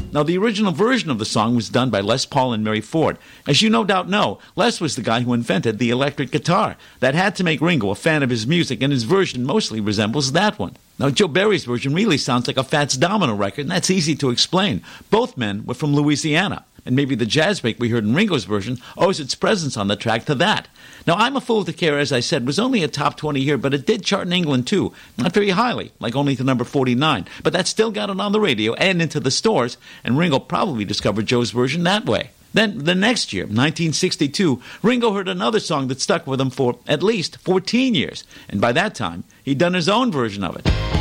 Now, the original version of the song was done by Les Paul and Mary Ford. As you no doubt know, Les was the guy who invented the electric guitar. That had to make Ringo a fan of his music, and his version mostly resembles that one. Now, Joe Berry's version really sounds like a Fats Domino record, and that's easy to explain. Both men were from Louisiana, and maybe the jazz break we heard in Ringo's version owes its presence on the track to that. Now, I'm a Fool to Care, as I said, was only a top 20 here, but it did chart in England too. Not very highly, like only to number 49, but that still got it on the radio and into the stores, and Ringo probably discovered Joe's version that way. Then, the next year, 1962, Ringo heard another song that stuck with him for at least 14 years, and by that time, he'd done his own version of it.